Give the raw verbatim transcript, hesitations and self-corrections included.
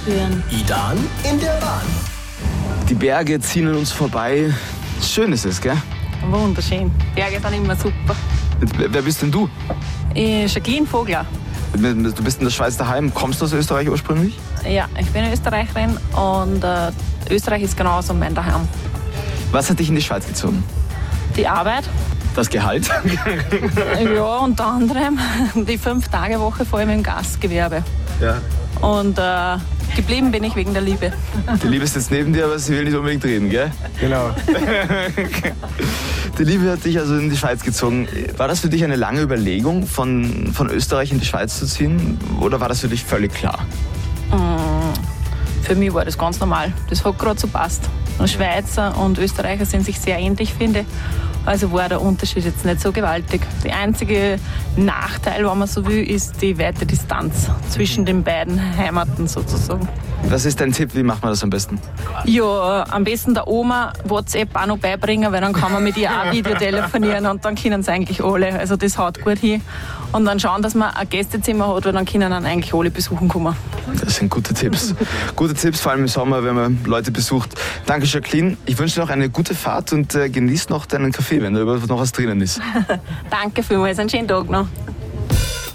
Hören. Idan in der Bahn. Die Berge ziehen an uns vorbei. Schön ist es, gell? Wunderschön. Berge sind immer super. Wer bist denn du? Ich Jacqueline Vogler. Du bist in der Schweiz daheim. Kommst du aus Österreich ursprünglich? Ja, ich bin Österreicherin und äh, Österreich ist genauso mein Daheim. Was hat dich in die Schweiz gezogen? Die Arbeit. Das Gehalt? Ja, unter anderem die Fünf-Tage-Woche, vor allem im Gastgewerbe. Ja. Und äh, geblieben bin ich wegen der Liebe. Die Liebe ist jetzt neben dir, aber sie will nicht unbedingt reden, gell? Genau. Die Liebe hat dich also in die Schweiz gezogen. War das für dich eine lange Überlegung, von, von Österreich in die Schweiz zu ziehen? Oder war das für dich völlig klar? Für mich war das ganz normal. Das hat gerade so passt. Schweizer und Österreicher sind sich sehr ähnlich, finde ich. Also war der Unterschied jetzt nicht so gewaltig. Der einzige Nachteil, wenn man so will, ist die weite Distanz zwischen den beiden Heimaten sozusagen. Was ist dein Tipp? Wie macht man das am besten? Ja, am besten der Oma WhatsApp auch noch beibringen, weil dann kann man mit ihr auch Video telefonieren und dann können es eigentlich alle. Also das haut gut hin. Und dann schauen, dass man ein Gästezimmer hat, weil dann können dann eigentlich alle besuchen kommen. Das sind gute Tipps. Gute Tipps, vor allem im Sommer, wenn man Leute besucht. Danke, Jacqueline. Ich wünsche dir noch eine gute Fahrt und äh, genieß noch deinen Kaffee, wenn da überhaupt noch was drinnen ist. Danke vielmals, einen schönen Tag noch.